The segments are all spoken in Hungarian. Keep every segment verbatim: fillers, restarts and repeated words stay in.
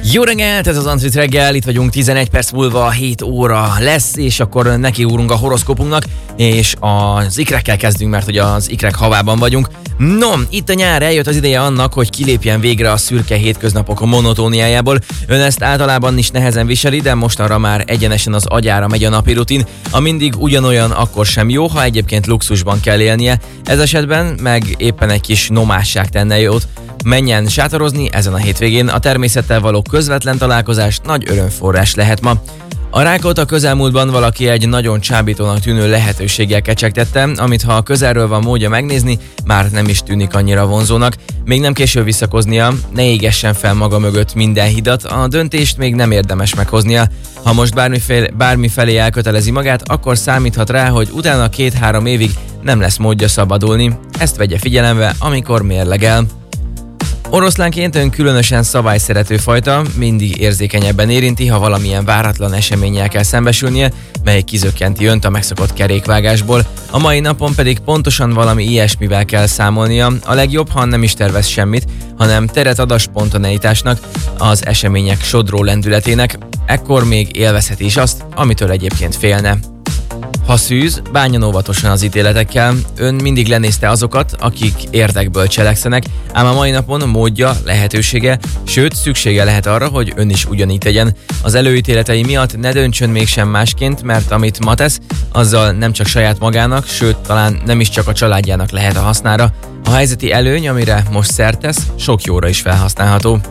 Jó reggelt, ez az Antrit reggel, itt vagyunk tizenegy perc múlva, hét óra lesz, és akkor nekiugrunk a horoszkópunknak, és az ikrekkel kezdünk, mert ugye az ikrek havában vagyunk. No, itt a nyár, eljött az ideje annak, hogy kilépjen végre a szürke hétköznapok monotóniájából. Ön ezt általában is nehezen viseli, de mostanra már egyenesen az agyára megy a napi rutin, a mindig ugyanolyan akkor sem jó, ha egyébként luxusban kell élnie. Ez esetben meg éppen egy kis nomásság tenne jót. Menjen sátorozni ezen a hétvégén, a természettel való közvetlen találkozás nagy örömforrás lehet ma. A rákot a közelmúltban valaki egy nagyon csábítónak tűnő lehetőséggel kecsegtette, amit ha közelről van módja megnézni, már nem is tűnik annyira vonzónak. Még nem késő visszakoznia, ne égessen fel maga mögött minden hidat, a döntést még nem érdemes meghoznia. Ha most bármiféle, bármifelé elkötelezi magát, akkor számíthat rá, hogy utána két-három évig nem lesz módja szabadulni. Ezt vegye figyelembe, amikor mérlegel. Oroszlánként ön különösen szabályszerető fajta, mindig érzékenyebben érinti, ha valamilyen váratlan eseménnyel kell szembesülnie, mely kizökkenti önt a megszokott kerékvágásból. A mai napon pedig pontosan valami ilyesmivel kell számolnia. A legjobb, ha nem is tervez semmit, hanem teret ad a spontaneitásnak, az események sodró lendületének, ekkor még élvezheti is azt, amitől egyébként félne. Ha szűz, bánjon óvatosan az ítéletekkel, ön mindig lenézte azokat, akik érdekből cselekszenek, ám a mai napon módja, lehetősége, sőt szüksége lehet arra, hogy ön is ugyanígy tegyen. Az előítéletei miatt ne döntsön mégsem másként, mert amit ma tesz, azzal nem csak saját magának, sőt talán nem is csak a családjának lehet a hasznára. A helyzeti előny, amire most szert tesz, sok jóra is felhasználható.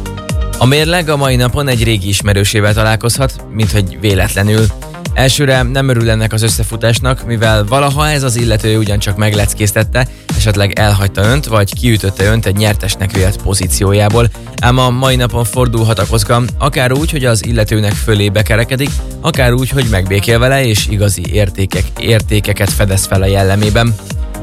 A mérleg a mai napon egy régi ismerősével találkozhat, minthogy véletlenül. Elsőre nem örül ennek az összefutásnak, mivel valaha ez az illető ugyancsak megleckéztette, esetleg elhagyta önt, vagy kiütötte önt egy nyertesnek vélt pozíciójából, ám a mai napon fordulhat a kocka, akár úgy, hogy az illetőnek fölébe kerekedik, akár úgy, hogy megbékél vele, és igazi értékek, értékeket fedez fel a jellemében.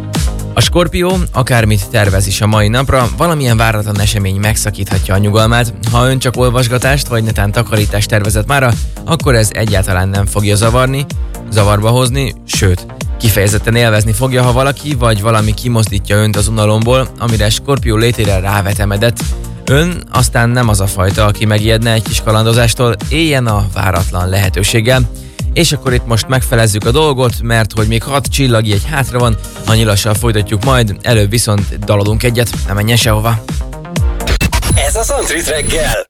A Skorpió akármit tervez is a mai napra, valamilyen váratlan esemény megszakíthatja a nyugalmát. Ha ön csak olvasgatást vagy netán takarítást tervezett mára, akkor ez egyáltalán nem fogja zavarni, zavarba hozni, sőt, kifejezetten élvezni fogja, ha valaki vagy valami kimozdítja önt az unalomból, amire Skorpió létére rávetemedett. Ön aztán nem az a fajta, aki megijedne egy kis kalandozástól, éljen a váratlan lehetőséggel. És akkor itt most megfelezzük a dolgot, mert hogy még hat csillagjegy hátra van, annyi lassan folytatjuk majd, előbb viszont dalolunk egyet, ne menjen sehova. Ez az Antrit reggel!